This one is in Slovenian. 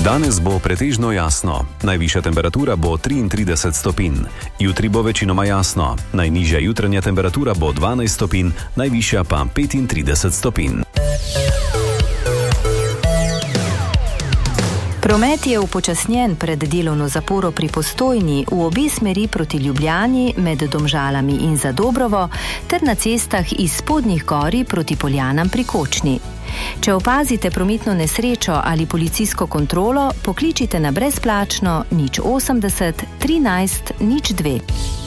Danes bo pretežno jasno. Najvišja temperatura bo 33 stopinj. Jutri bo večinoma jasno. Najnižja jutranja temperatura bo 12 stopinj, najvišja pa 35 stopinj. Promet je upočasnjen pred delovno zaporo pri Postojni v obe smeri proti Ljubljani med Domžalami in Zadobrovo ter na cestah iz Spodnjih Gorij proti Poljanam pri Kočni. Če opazite prometno nesrečo ali policijsko kontrolo, pokličite na brezplačno 080 13 02.